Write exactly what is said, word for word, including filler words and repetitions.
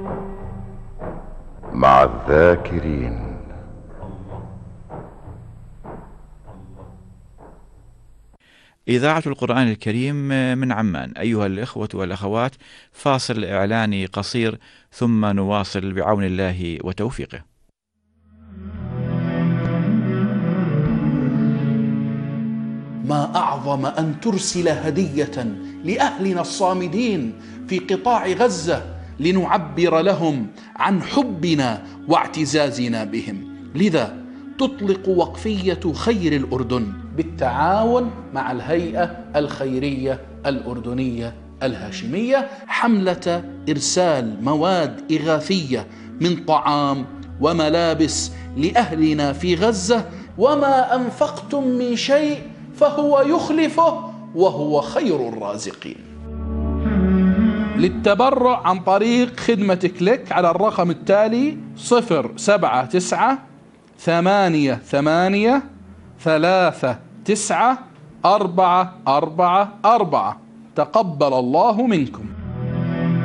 مع الذاكرين. إذاعة القرآن الكريم من عمان. أيها الإخوة والأخوات، فاصل إعلاني قصير ثم نواصل بعون الله وتوفيقه. ما أعظم أن ترسل هدية لأهلنا الصامدين في قطاع غزة لنعبر لهم عن حبنا واعتزازنا بهم. لذا تطلق وقفية خير الأردن بالتعاون مع الهيئة الخيرية الأردنية الهاشمية حملة إرسال مواد إغاثية من طعام وملابس لأهلنا في غزة. وما أنفقتم من شيء فهو يخلفه وهو خير الرازقين. للتبرع عن طريق خدمة كليك على الرقم التالي صفر سبعة تسعة ثمانية ثمانية ثلاثة تسعة أربعة أربعة أربعة. تقبل الله منكم.